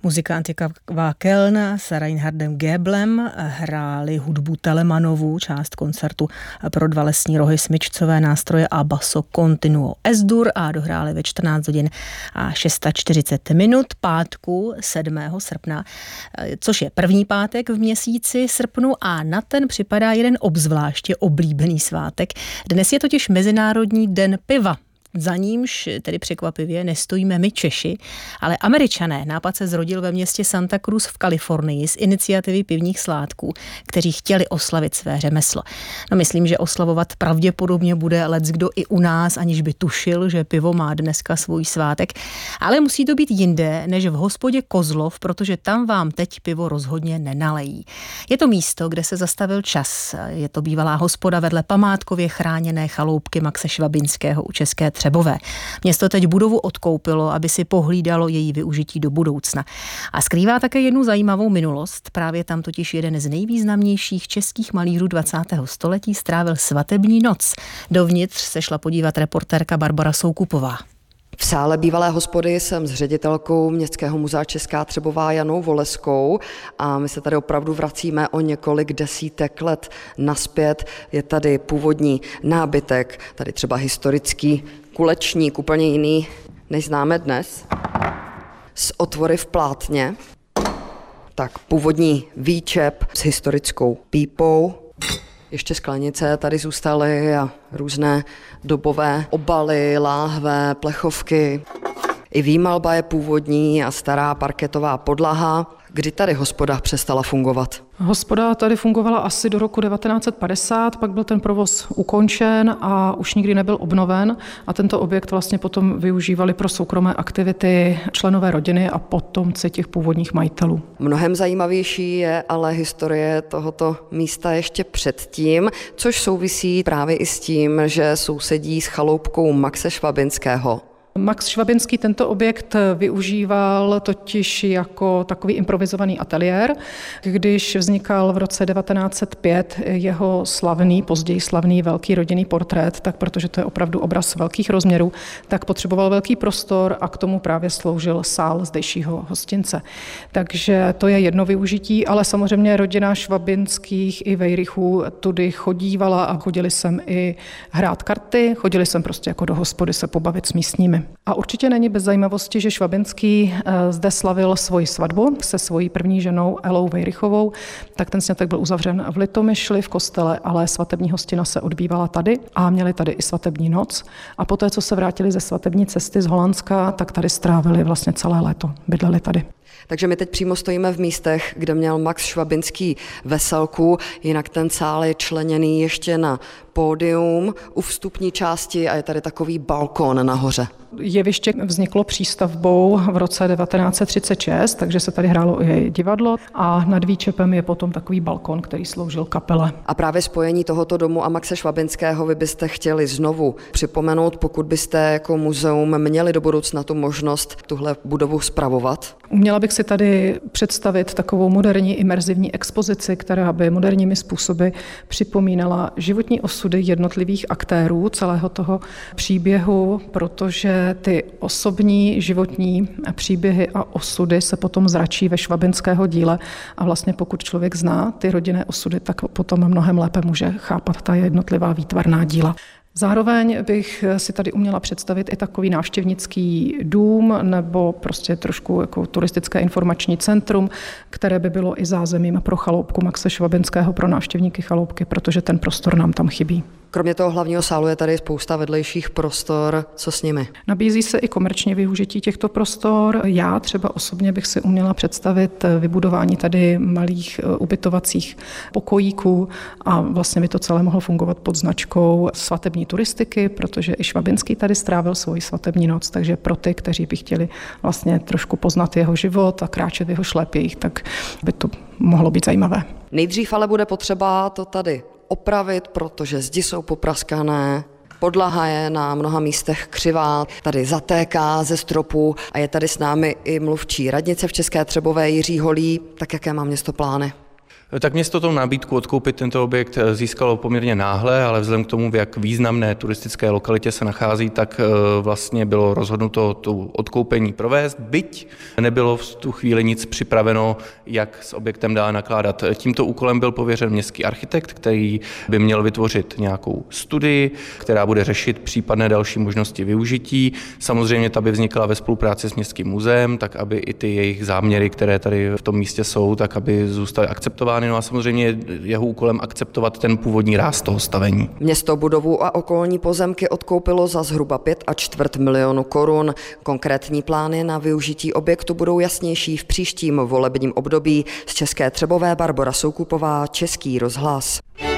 Muzika Antiqua Köln s Reinhardem Goeblem hráli hudbu Telemanovu, část koncertu pro dva lesní rohy, smyčcové nástroje a basso continuo S-dur a dohráli ve 14 hodin a 640 minut pátku 7. srpna, což je první pátek v měsíci srpnu a na ten připadá jeden obzvláště oblíbený svátek. Dnes je totiž Mezinárodní den piva. Za nímž tedy překvapivě nestojíme my Češi, ale Američané. Nápad se zrodil ve městě Santa Cruz v Kalifornii z iniciativy pivních sládků, kteří chtěli oslavit své řemeslo. No, myslím, že oslavovat pravděpodobně bude leckdo i u nás, aniž by tušil, že pivo má dneska svůj svátek. Ale musí to být jinde než v hospodě Kozlov, protože tam vám teď pivo rozhodně nenalejí. Je to místo, kde se zastavil čas. Je to bývalá hospoda vedle památkově chráněné chaloupky Maxe Švabinského u České Třebové. Město teď budovu odkoupilo, aby si pohlídalo její využití do budoucna. A skrývá také jednu zajímavou minulost. Právě tam totiž jeden z nejvýznamnějších českých malířů 20. století strávil svatební noc. Dovnitř se šla podívat reportérka Barbara Soukupová. V sále bývalé hospody jsem s ředitelkou Městského muzea Česká Třebová Janou Voleskou a my se tady opravdu vracíme o několik desítek let nazpět. Je tady původní nábytek, tady třeba historický kulečník, úplně jiný, než známe dnes, s otvory v plátně, tak původní výčep s historickou pípou. Ještě sklenice tady zůstaly a různé dobové obaly, láhve, plechovky. I výmalba je původní a stará parketová podlaha. Kdy tady hospoda přestala fungovat? Hospoda tady fungovala asi do roku 1950, pak byl ten provoz ukončen a už nikdy nebyl obnoven a tento objekt vlastně potom využívali pro soukromé aktivity členové rodiny a potomci těch původních majitelů. Mnohem zajímavější je ale historie tohoto místa ještě předtím, což souvisí právě i s tím, že sousedí s chaloupkou Maxe Švabinského. Max Švabinský tento objekt využíval totiž jako takový improvizovaný ateliér. Když vznikal v roce 1905 jeho slavný, později slavný velký rodinný portrét, tak protože to je opravdu obraz velkých rozměrů, tak potřeboval velký prostor a k tomu právě sloužil sál zdejšího hostince. Takže to je jedno využití, ale samozřejmě rodina Švabinských i Vejrychů tudy chodívala a chodili sem i hrát karty, chodili sem prostě jako do hospody se pobavit s místními. A určitě není bez zajímavosti, že Švabinský zde slavil svoji svatbu se svojí první ženou Elou Vejrychovou, tak ten sňatek byl uzavřen v Litomyšli v kostele, ale svatební hostina se odbývala tady a měli tady i svatební noc. A poté, co se vrátili ze svatební cesty z Holandska, tak tady strávili vlastně celé léto, bydleli tady. Takže my teď přímo stojíme v místech, kde měl Max Švabinský veselku, jinak ten sál je členěný ještě na pódium u vstupní části a je tady takový balkón nahoře. Jeviště vzniklo přístavbou v roce 1936, takže se tady hrálo i divadlo a nad výčepem je potom takový balkón, který sloužil kapele. A právě spojení tohoto domu a Maxe Švabinského vy byste chtěli znovu připomenout, pokud byste jako muzeum měli do budoucna tu možnost tuhle budovu spravovat? Uměla bych si tady představit takovou moderní imerzivní expozici, která by moderními způsoby připomínala životní osudy jednotlivých aktérů celého toho příběhu, protože ty osobní životní příběhy a osudy se potom zračí ve Švabinského díle a vlastně pokud člověk zná ty rodinné osudy, tak potom mnohem lépe může chápat ta jednotlivá výtvarná díla. Zároveň bych si tady uměla představit i takový návštěvnický dům nebo prostě trošku jako turistické informační centrum, které by bylo i zázemím pro chaloupku Maxe Švabinského, pro návštěvníky chaloupky, protože ten prostor nám tam chybí. Kromě toho hlavního sálu je tady spousta vedlejších prostor. Co s nimi? Nabízí se i komerčně využití těchto prostor. Já třeba osobně bych si uměla představit vybudování tady malých ubytovacích pokojíků a vlastně by to celé mohlo fungovat pod značkou svatební turistiky, protože i Švabinský tady strávil svoji svatební noc, takže pro ty, kteří by chtěli vlastně trošku poznat jeho život a kráčet v jeho šlépějích, tak by to mohlo být zajímavé. Nejdřív ale bude potřeba to tady opravit, protože zdi jsou popraskané, podlaha je na mnoha místech křivá, tady zatéká ze stropu a je tady s námi i mluvčí radnice v České Třebové Jiří Holý. Tak jaké má město plány? Tak město tou nabídku odkoupit tento objekt získalo poměrně náhle, ale vzhledem k tomu, v jak významné turistické lokalitě se nachází, tak vlastně bylo rozhodnuto tu odkoupení provést, byť nebylo v tu chvíli nic připraveno, jak s objektem dále nakládat. Tímto úkolem byl pověřen městský architekt, který by měl vytvořit nějakou studii, která bude řešit případné další možnosti využití. Samozřejmě ta by vznikla ve spolupráci s Městským muzeem, tak aby i ty jejich záměry, které tady v tom místě jsou, tak aby zůstaly akceptovány. No a samozřejmě jeho úkolem akceptovat ten původní ráz toho stavení. Město budovu a okolní pozemky odkoupilo za zhruba 5,25 milionu korun. Konkrétní plány na využití objektu budou jasnější v příštím volebním období. Z České Třebové Barbora Soukupová, Český rozhlas.